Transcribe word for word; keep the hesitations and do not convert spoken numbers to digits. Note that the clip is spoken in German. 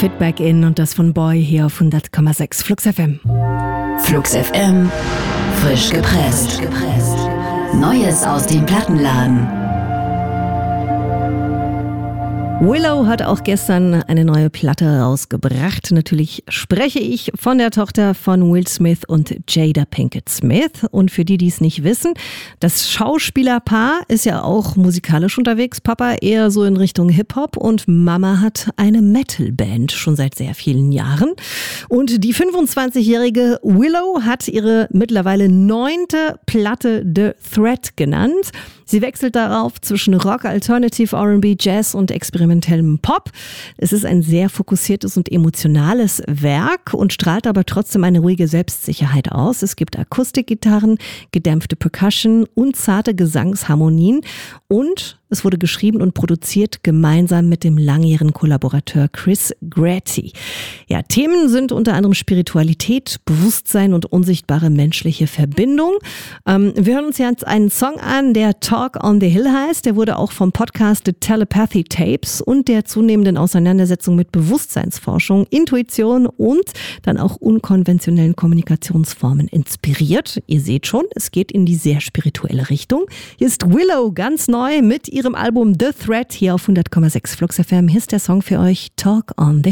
Fit Back In und das von Boy hier auf hundert Komma sechs Flux F M. Flux F M, frisch gepresst. Neues aus dem Plattenladen. Willow hat auch gestern eine neue Platte rausgebracht. Natürlich spreche ich von der Tochter von Will Smith und Jada Pinkett Smith. Und für die, die es nicht wissen, das Schauspielerpaar ist ja auch musikalisch unterwegs. Papa eher so in Richtung Hip-Hop und Mama hat eine Metal-Band schon seit sehr vielen Jahren. Und die fünfundzwanzigjährige Willow hat ihre mittlerweile neunte Platte The Threat genannt. Sie wechselt darauf zwischen Rock, Alternative, R and B, Jazz und experimentellem Pop. Es ist ein sehr fokussiertes und emotionales Werk und strahlt aber trotzdem eine ruhige Selbstsicherheit aus. Es gibt Akustikgitarren, gedämpfte Percussion und zarte Gesangsharmonien und es wurde geschrieben und produziert gemeinsam mit dem langjährigen Kollaborateur Chris Gratty. Ja, Themen sind unter anderem Spiritualität, Bewusstsein und unsichtbare menschliche Verbindung. Ähm, wir hören uns jetzt einen Song an, der Talk on the Hill heißt. Der wurde auch vom Podcast The Telepathy Tapes und der zunehmenden Auseinandersetzung mit Bewusstseinsforschung, Intuition und dann auch unkonventionellen Kommunikationsformen inspiriert. Ihr seht schon, es geht in die sehr spirituelle Richtung. Hier ist Willow ganz neu mit ihrem Album The Threat hier auf hundert Komma sechs Flux F M. Hier ist der Song für euch, Talk on the Hill.